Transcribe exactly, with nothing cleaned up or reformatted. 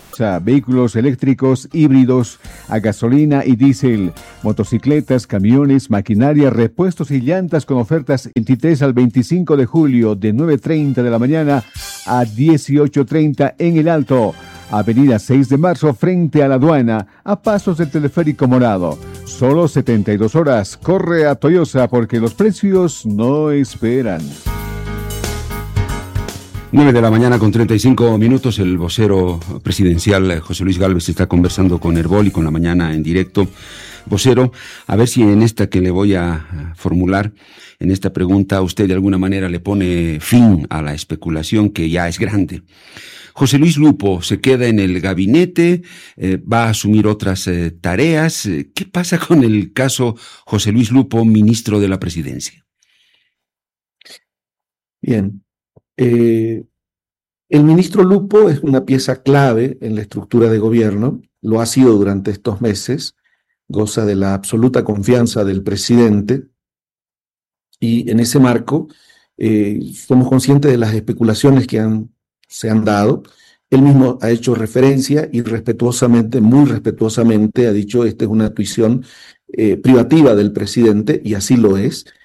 A vehículos eléctricos, híbridos, a gasolina y diésel, motocicletas, camiones, maquinaria, repuestos y llantas con ofertas veintitrés al veinticinco de julio de nueve treinta de la mañana a dieciocho treinta en El Alto. Avenida seis de marzo frente a la aduana, a pasos del teleférico morado. Solo setenta y dos horas. Corre a Toyosa porque los precios no esperan. nueve de la mañana con treinta y cinco minutos, el vocero presidencial José Luis Gálvez está conversando con Herbol y con La Mañana en directo. Vocero, a ver si en esta que le voy a formular, en esta pregunta, usted de alguna manera le pone fin a la especulación que ya es grande. José Luis Lupo se queda en el gabinete, eh, va a asumir otras eh, tareas. ¿Qué pasa con el caso José Luis Lupo, ministro de la Presidencia? Bien. Eh, el ministro Lupo es una pieza clave en la estructura de gobierno, lo ha sido durante estos meses, goza de la absoluta confianza del presidente y en ese marco eh, somos conscientes de las especulaciones que han, se han dado. Él mismo ha hecho referencia y respetuosamente, muy respetuosamente, ha dicho esta es una tuición eh, privativa del presidente y así lo es.